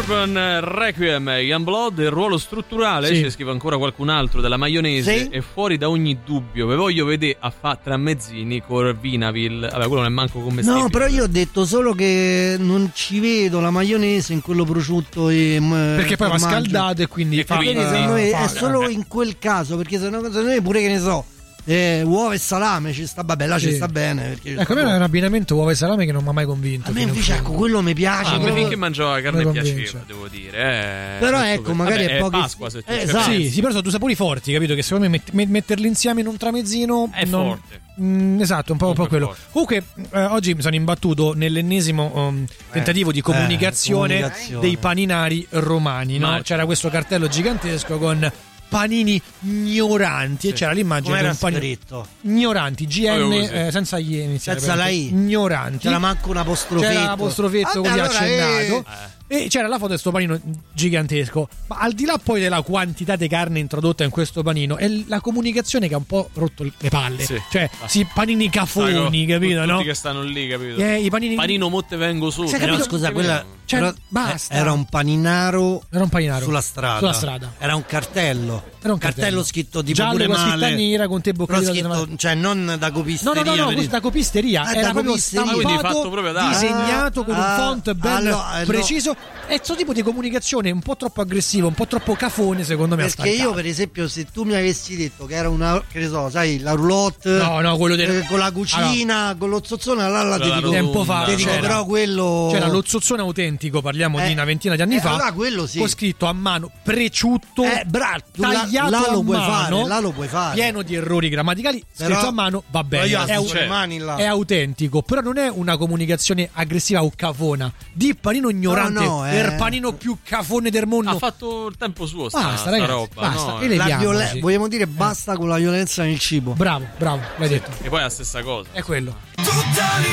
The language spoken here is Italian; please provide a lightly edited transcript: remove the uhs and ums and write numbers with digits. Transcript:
Urban Requiem, Youngblood, il ruolo strutturale, ci scrive ancora qualcun altro, della maionese è fuori da ogni dubbio. Vi voglio vedere a fa tra mezzini con Vinaville. Vabbè, quello non è manco commestibile. No, però io ho detto solo che non ci vedo la maionese in quello prosciutto e perché poi va scaldato e quindi è solo in quel caso, perché se no pure che ne so, uova e salame ci sta, vabbè, là ci sta bene, perché ecco, a me è un abbinamento uova e salame che non mi ha mai convinto. A me invece quello mi piace. A me finché mangiavo la carne piaceva, devo dire. Però ecco, magari è pochi... Pasqua, se esatto. Sì, però sono due sapori forti, capito? Che secondo me metterli insieme in un tramezzino è forte. Esatto, un po' quello. Forte. Comunque oggi mi sono imbattuto nell'ennesimo tentativo di comunicazione dei paninari romani, no? C'era questo cartello gigantesco con panini ignoranti e c'era l'immagine di un panino scritto ignoranti, GN senza gli iniziali, senza la I, ignoranti, c'era manco un apostrofetto, c'era l'apostrofetto così allora accennato e c'era la foto di sto panino gigantesco. Ma al di là poi della quantità di carne introdotta in questo panino, è la comunicazione che ha un po' rotto le palle, cioè panini cafoni, capito, tutti no? che stanno lì, capito? I panini panino motte vengo su. Però scusa, quella basta. Era un paninaro sulla strada. Era un cartello. Era un cartello scritto tipo giallo pure con male. scritta nera con te scritto, cioè non da copisteria. No, da copisteria. Era proprio stampato, disegnato con un font ben preciso. È questo tipo di comunicazione un po' troppo aggressivo, un po' troppo cafone, secondo me. Perché io, per esempio, se tu mi avessi detto che era una, che ne so, sai, la roulotte, quello con la cucina, con lo zozzone, là ti dico tempo fa. Però quello c'era lo zozzone autentico, parliamo di una ventina di anni fa. Allora quello con scritto a mano preciutto, tagliato là lo a puoi mano, là lo puoi fare, pieno di errori grammaticali, scritto a mano, va bene, è autentico, però non è una comunicazione aggressiva o cafona. Di panino ignorante, per panino più cafone del mondo. Ha fatto il tempo suo basta, ragazzi, roba, basta, vogliamo dire basta con la violenza nel cibo. Bravo, l'hai detto. E poi è la stessa cosa. È quello. Tutta